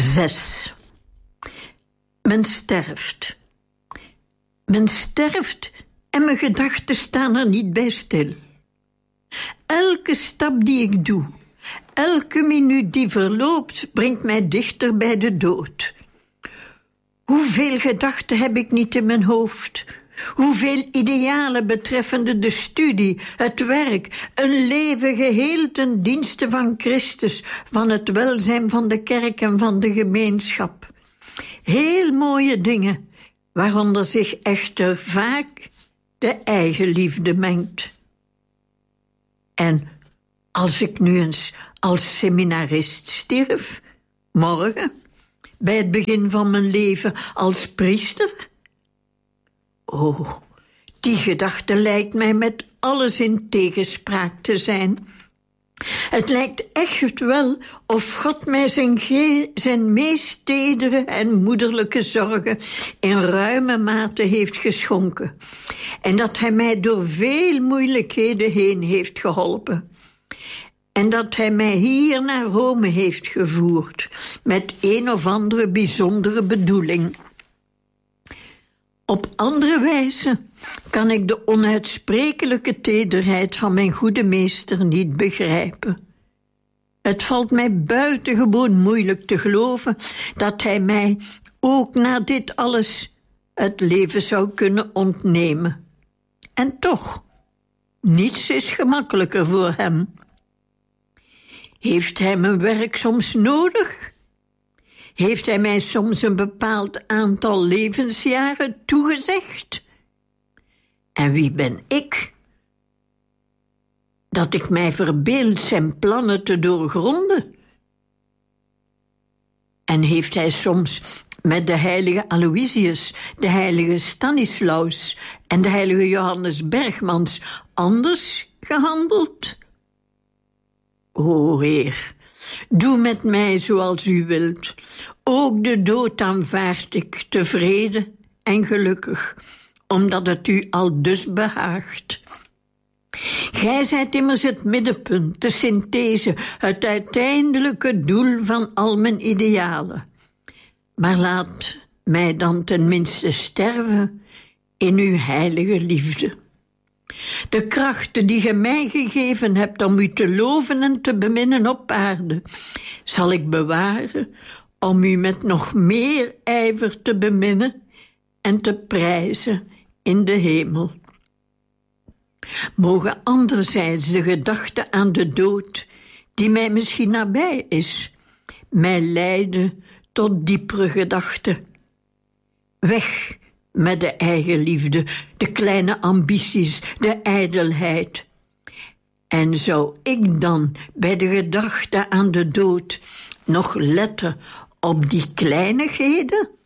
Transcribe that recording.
6. Men sterft. Men sterft en mijn gedachten staan er niet bij stil. Elke stap die ik doe, elke minuut die verloopt, brengt mij dichter bij de dood. Hoeveel gedachten heb ik niet in mijn hoofd? Hoeveel idealen betreffende de studie, het werk, een leven geheel ten dienste van Christus, van het welzijn van de kerk en van de gemeenschap. Heel mooie dingen, waaronder zich echter vaak de eigenliefde mengt. En als ik nu eens als seminarist stierf, morgen, bij het begin van mijn leven als priester? Oh, die gedachte lijkt mij met alles in tegenspraak te zijn. Het lijkt echt wel of God mij zijn meest tedere en moederlijke zorgen in ruime mate heeft geschonken. En dat hij mij door veel moeilijkheden heen heeft geholpen. En dat hij mij hier naar Rome heeft gevoerd, met een of andere bijzondere bedoeling. Op andere wijze kan ik de onuitsprekelijke tederheid van mijn goede meester niet begrijpen. Het valt mij buitengewoon moeilijk te geloven dat hij mij ook na dit alles het leven zou kunnen ontnemen. En toch, niets is gemakkelijker voor hem. Heeft hij mijn werk soms nodig? Heeft hij mij soms een bepaald aantal levensjaren toegezegd? En wie ben ik? Dat ik mij verbeeld zijn plannen te doorgronden? En heeft hij soms met de heilige Aloysius, de heilige Stanislaus en de heilige Johannes Bergmans anders gehandeld? O Heer, doe met mij zoals u wilt. Ook de dood aanvaard ik tevreden en gelukkig, omdat het u al dus behaagt. Gij zijt immers het middenpunt, de synthese, het uiteindelijke doel van al mijn idealen. Maar laat mij dan tenminste sterven in uw heilige liefde. De krachten die gij mij gegeven hebt om u te loven en te beminnen op aarde, zal ik bewaren om u met nog meer ijver te beminnen en te prijzen in de hemel. Mogen anderzijds de gedachte aan de dood, die mij misschien nabij is, mij leiden tot diepere gedachten. Weg met de eigenliefde, de kleine ambities, de ijdelheid. En zou ik dan bij de gedachte aan de dood nog letten op die kleinigheden?